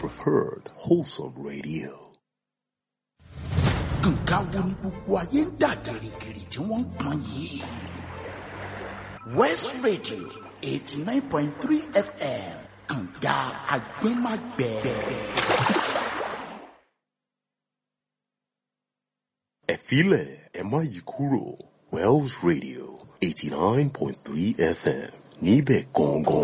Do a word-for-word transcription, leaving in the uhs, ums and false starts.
preferred wholesome radio. Nǹkan wo ni gbogbo ayé ń dà gìrìgìrì tí wọ́n ń pọn yìí? West Radio eighty nine point three F M Kànga Agbẹ́magbẹ́. Ẹ filẹ̀, ẹ má yí kúrò. Wells Radio eighty nine point three F M níbẹ̀ gangan.